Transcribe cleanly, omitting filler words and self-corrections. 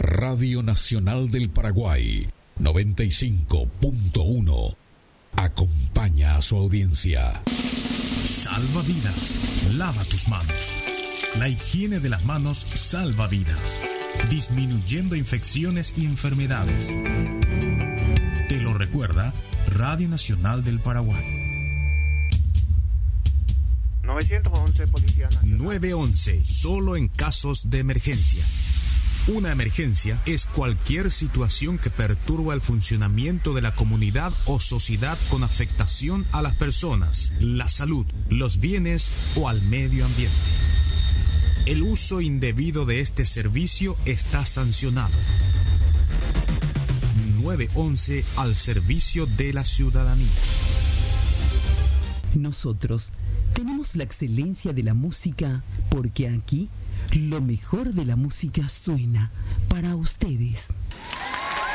Radio Nacional del Paraguay, 95.1. Acompaña a su audiencia. Salva vidas. Lava tus manos. La higiene de las manos salva vidas, disminuyendo infecciones y enfermedades. Te lo recuerda Radio Nacional del Paraguay. 911 Policía Nacional. 911, solo en casos de emergencia. Una emergencia es cualquier situación que perturba el funcionamiento de la comunidad o sociedad con afectación a las personas, la salud, los bienes o al medio ambiente. El uso indebido de este servicio está sancionado. 911 al servicio de la ciudadanía. Nosotros tenemos la excelencia de la música porque aquí lo mejor de la música suena para ustedes.